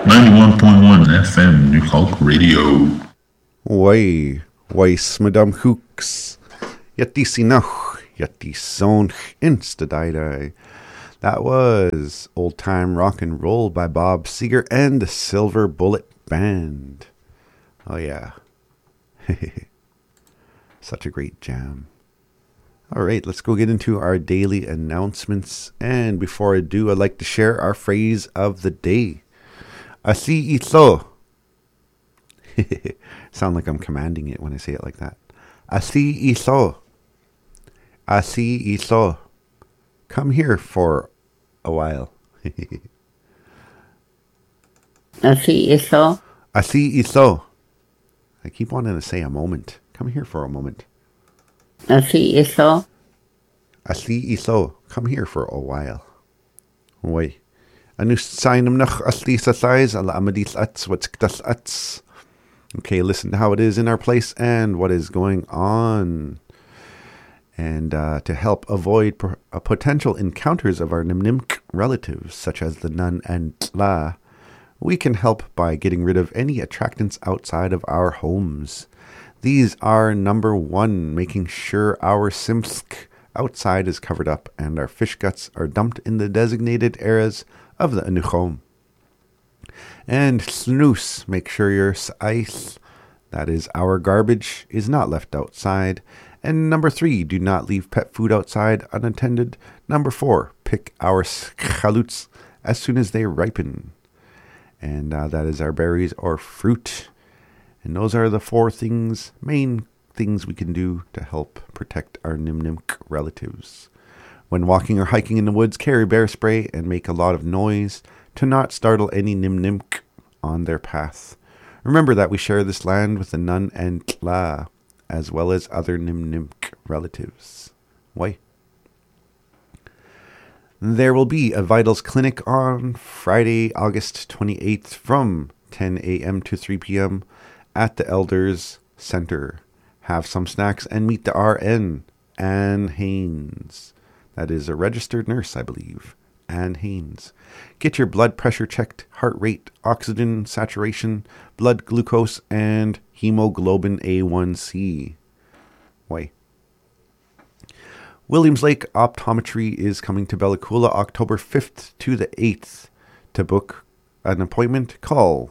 91.1 FM New Hulk Radio. Weis Madame Hooks. Yeti Sinach, Yeti Sonch Instadidai. That was Old Time Rock and Roll by Bob Seger and the Silver Bullet Band. Oh yeah. Such a great jam. Alright, let's go get into our daily announcements. And before I do, I'd like to share our phrase of the day. Asi ito. Sound like I'm commanding it when I say it like that. Asi ito. Asi ito. Come here for a while. Asi ito. Asi ito. I keep wanting to say a moment. Come here for a moment. Asi ito. Asi ito. Come here for a while. Wait. Anus sainam nach asli sasais ala amadis ats watskas ats. Okay, listen to how it is in our place and what is going on. And to help avoid potential encounters of our Nimnimk relatives, such as the Nun and Tla, we can help by getting rid of any attractants outside of our homes. These are number 1, making sure our Simsk outside is covered up and our fish guts are dumped in the designated areas of the Anuchom. And Snoos, make sure your ice, that is our garbage, is not left outside. And number 3, do not leave pet food outside unattended. Number 4, pick our chaluts as soon as they ripen. And that is our berries or fruit. And those are the 4 main things we can do to help protect our Nimnimk relatives. When walking or hiking in the woods, carry bear spray and make a lot of noise to not startle any Nimnimk on their path. Remember that we share this land with the Nun and Tla, as well as other Nimnimk relatives. Why? There will be a Vitals Clinic on Friday, August 28th from 10 a.m. to 3 p.m. at the Elders Center. Have some snacks and meet the RN, Anne Haynes. That is a registered nurse, I believe. Anne Haynes. Get your blood pressure checked, heart rate, oxygen saturation, blood glucose, and hemoglobin A1C. Why? Williams Lake Optometry is coming to Bella Coola October 5th to the 8th. To book an appointment, call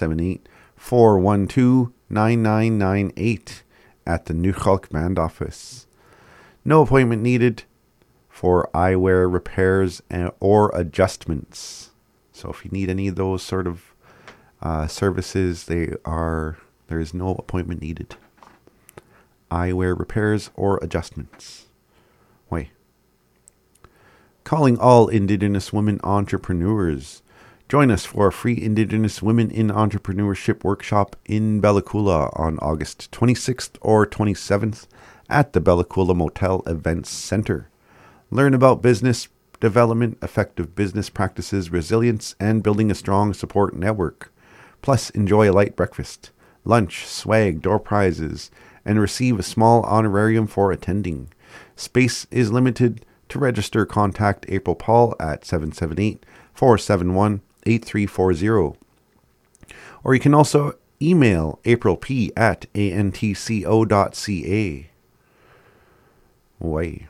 778-412-9998 at the New Hulk Band office. No appointment needed for eyewear repairs or adjustments. So if you need any of those sort of services, there is no appointment needed. Eyewear repairs or adjustments. Wait. Calling all Indigenous women entrepreneurs. Join us for a free Indigenous Women in Entrepreneurship workshop in Bella Coola on August 26th or 27th at the Bella Coola Motel Events Center. Learn about business development, effective business practices, resilience, and building a strong support network. Plus, enjoy a light breakfast, lunch, swag, door prizes, and receive a small honorarium for attending. Space is limited. To register, contact April Paul at 778-471-8340. Or you can also email aprilp@antco.ca. Way.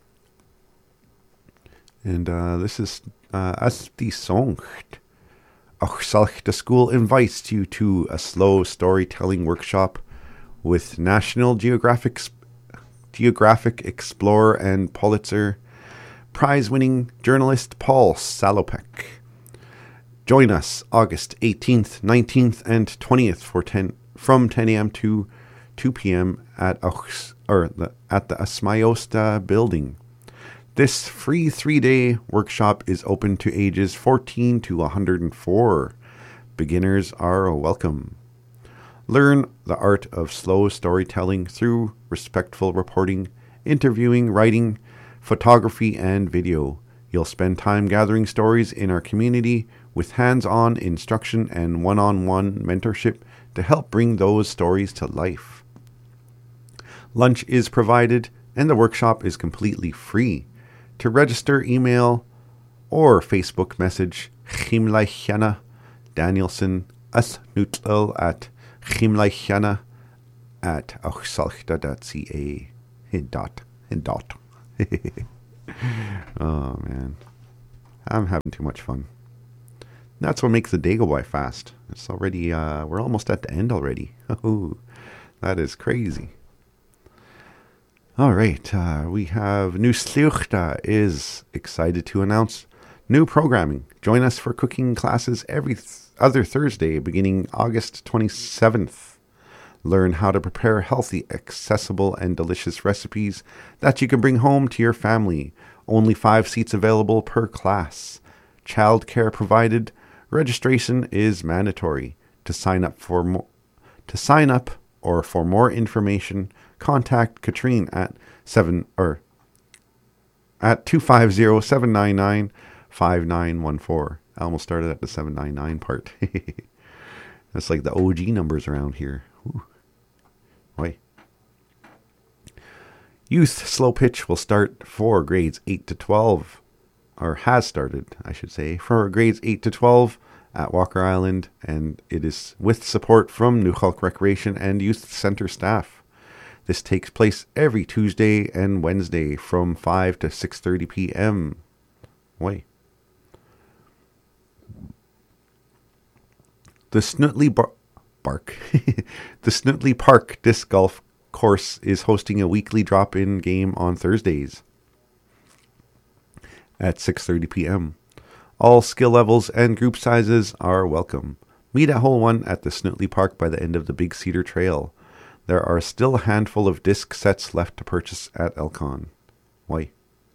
And this is Asti Songt. The school invites you to a slow storytelling workshop with National Geographic Explorer and Pulitzer Prize-winning journalist Paul Salopek. Join us August 18th, 19th, and 20th from 10 a.m. to 2 p.m. at the Asmayosta building. This free 3-day workshop is open to ages 14 to 104. Beginners are welcome. Learn the art of slow storytelling through respectful reporting, interviewing, writing, photography, and video. You'll spend time gathering stories in our community with hands-on instruction and one-on-one mentorship to help bring those stories to life. Lunch is provided and the workshop is completely free. To register, email or Facebook message Chimlaichana Danielson as nutl at chimleichana at ochsalchta.ca. Dot. Oh, man. I'm having too much fun. That's what makes the day go by fast. It's already, we're almost at the end already. Oh, that is crazy. All right, we have New Sluchta is excited to announce new programming. Join us for cooking classes every other Thursday beginning August 27th. Learn how to prepare healthy, accessible, and delicious recipes that you can bring home to your family. Only 5 seats available per class. Childcare provided. Registration is mandatory. To sign up or for more information, contact Katrine at 250-799-5914. I almost started at the 799 part. That's like the OG numbers around here. Ooh. Wait. Youth Slow Pitch will start for grades 8 to 12, or has started, I should say, for grades 8 to 12 at Walker Island, and it is with support from Newchalk Recreation and Youth Center staff. This takes place every Tuesday and Wednesday from 5 to 6:30 p.m. Wait. The Snutley the Snutley Park Disc Golf Course is hosting a weekly drop-in game on Thursdays at 6:30 p.m. All skill levels and group sizes are welcome. Meet at Hole 1 at the Snutley Park by the end of the Big Cedar Trail. There are still a handful of disc sets left to purchase at Elcon. Why?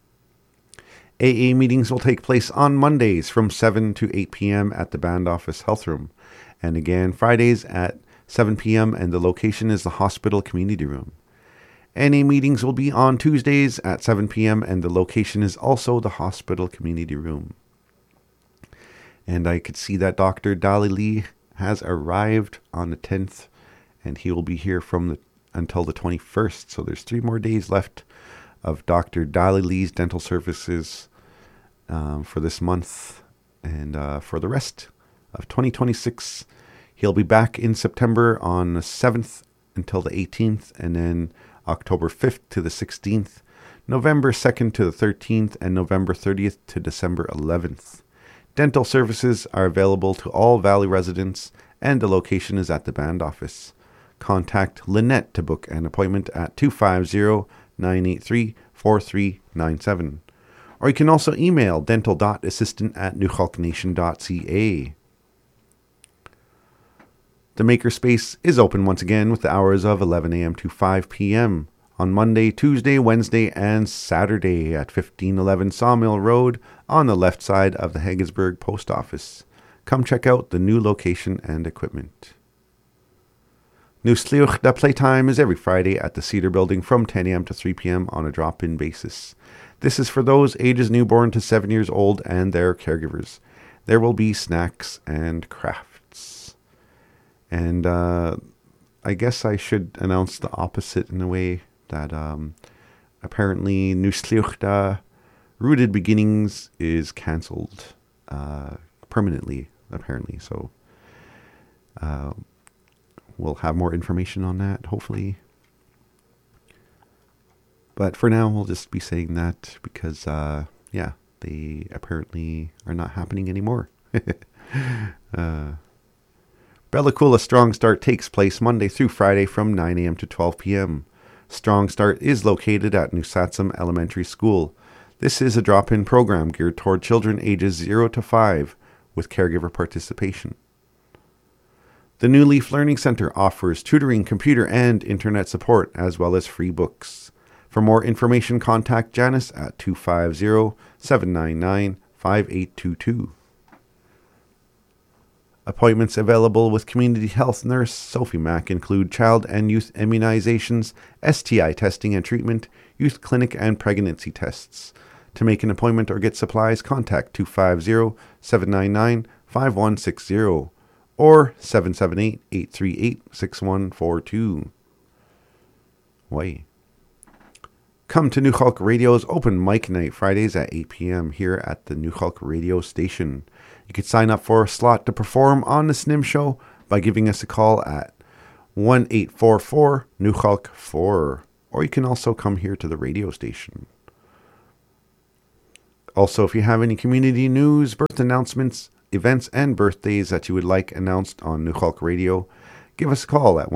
AA meetings will take place on Mondays from 7 to 8 p.m. at the Band Office Health Room, and again Fridays at 7 p.m. and the location is the Hospital Community Room. NA meetings will be on Tuesdays at 7 p.m. and the location is also the Hospital Community Room. And I could see that Dr. Dali Lee has arrived on the 10th, and he will be here until the 21st. So there's 3 more days left of Dr. Dali Lee's dental services for this month. And for the rest of 2026, he'll be back in September on the 7th until the 18th, and then October 5th to the 16th, November 2nd to the 13th, and November 30th to December 11th. Dental services are available to all Valley residents, and the location is at the Band Office. Contact Lynette to book an appointment at 250-983-4397. Or you can also email dental.assistant@newhalknation.ca. The Makerspace is open once again with the hours of 11 a.m. to 5 p.m. on Monday, Tuesday, Wednesday, and Saturday at 1511 Sawmill Road on the left side of the Hagesburg Post Office. Come check out the new location and equipment. New Sliuchda playtime is every Friday at the Cedar Building from 10 a.m. to 3 p.m. on a drop-in basis. This is for those ages newborn to 7 years old and their caregivers. There will be snacks and crafts. And I guess I should announce the opposite in a way that apparently New Sliuchda Rooted Beginnings is cancelled permanently, apparently. So we'll have more information on that, hopefully. But for now, we'll just be saying that because, they apparently are not happening anymore. Bella Coola Strong Start takes place Monday through Friday from 9 a.m. to 12 p.m. Strong Start is located at New Satsum Elementary School. This is a drop-in program geared toward children ages 0 to 5 with caregiver participation. The New Leaf Learning Center offers tutoring, computer, and internet support, as well as free books. For more information, contact Janice at 250-799-5822. Appointments available with Community Health Nurse Sophie Mack include child and youth immunizations, STI testing and treatment, youth clinic and pregnancy tests. To make an appointment or get supplies, contact 250-799-5160 or 778-838-6142. Way. come to New Hulk Radio's open mic night Fridays at 8 p.m. here at the New Hulk Radio station. You can sign up for a slot to perform on the Snim Show by giving us a call at 1-844-NEW-HULK-4, or you can also come here to the radio station. Also, if you have any community news, birth announcements, events, and birthdays that you would like announced on New Hulk Radio, give us a call at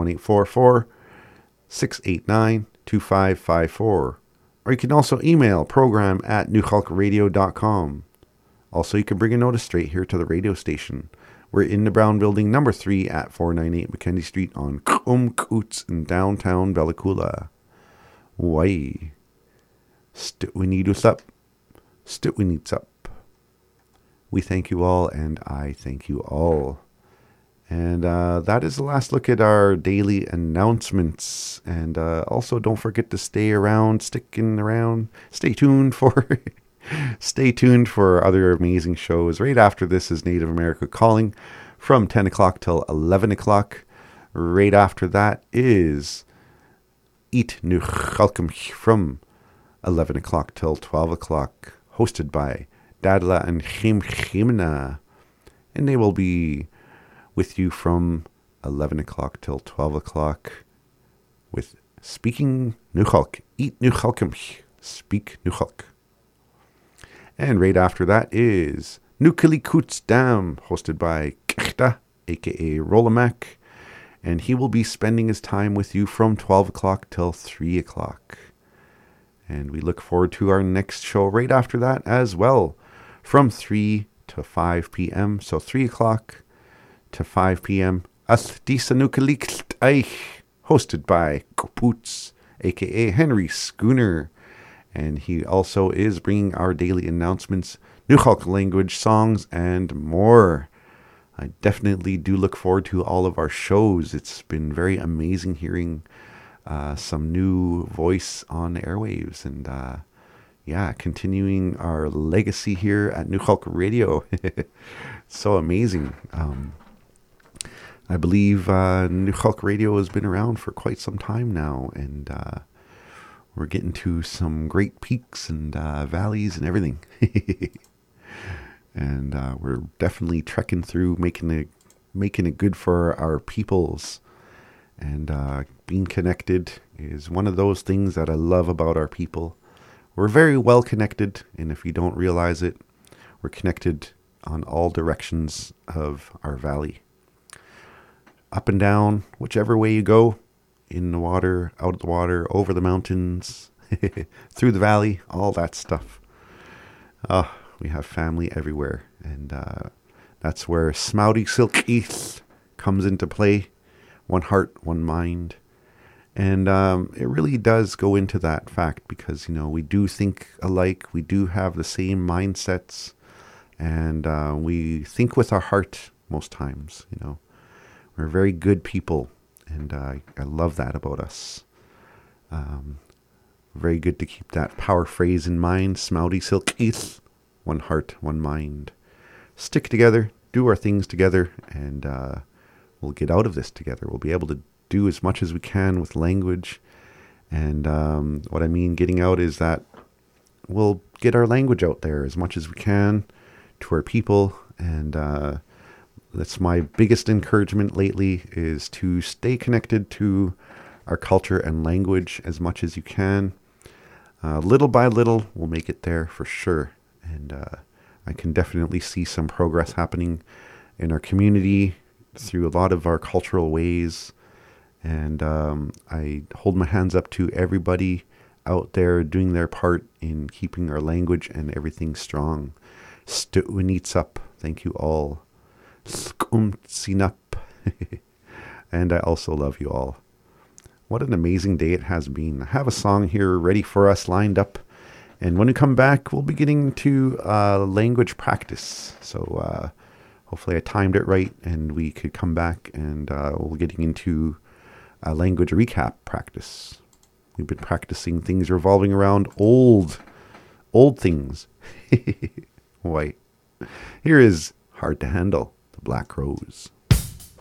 1-844-689-2554, or you can also email program@newhulkradio.com. Also, you can bring a notice straight here to the radio station. We're in the Brown Building, number 3 at 498 McKenzie Street on Coots in downtown Bella Coola. Why? We need us up. We need up. We thank you all, and I thank you all. And that is the last look at our daily announcements. And also, don't forget to stay tuned for stay tuned for other amazing shows. Right after this is Native America Calling from 10 o'clock till 11 o'clock. Right after that is Eat Nu Chalkum from 11 o'clock till 12 o'clock, hosted by Dadla and Chimna. And they will be with you from 11 o'clock till 12 o'clock with Speaking Nu Chalk. Eat Nu Chalkum. Speak Nu Chalk. And right after that is Nukilikoots Dam, hosted by Kechta, a.k.a. Rolamak. And he will be spending his time with you from 12 o'clock till 3 o'clock. And we look forward to our next show right after that as well, from 3 to 5 p.m. So 3 o'clock to 5 p.m. Asdisa Nukilikst Eich, hosted by Kopoots, a.k.a. Henry Schooner. And he also is bringing our daily announcements, New Hulk language, songs, and more. I definitely do look forward to all of our shows. It's been very amazing hearing some new voice on the airwaves. And continuing our legacy here at New Hulk Radio. So amazing. I believe New Hulk Radio has been around for quite some time now. And we're getting to some great peaks and valleys and everything. And we're definitely trekking through, making it good for our peoples. And being connected is one of those things that I love about our people. We're very well connected, and if you don't realize it, we're connected on all directions of our valley. Up and down, whichever way you go. In the water, out of the water, over the mountains, through the valley, all that stuff. We have family everywhere. And that's where Smouty Silk East comes into play. One heart, one mind. And it really does go into that fact because, we do think alike. We do have the same mindsets. And we think with our heart most times, We're very good people. And I love that about us. Very good to keep that power phrase in mind. Smouty Silk East. One heart, one mind. Stick together, do our things together, and we'll get out of this together. We'll be able to do as much as we can with language. And what I mean getting out is that we'll get our language out there as much as we can to our people. And that's my biggest encouragement lately, is to stay connected to our culture and language as much as you can. Little by little, we'll make it there for sure. And I can definitely see some progress happening in our community through a lot of our cultural ways. And I hold my hands up to everybody out there doing their part in keeping our language and everything strong. Stu'unitsap. Thank you all. Skumtsinap. And I also love you all. What an amazing day it has been. I have a song here ready for us lined up. And when we come back, we'll be getting to language practice. So hopefully I timed it right and we could come back and we'll be getting into a language recap practice. We've been practicing things revolving around old things. Why? Here is Hard to Handle, the Black Rose.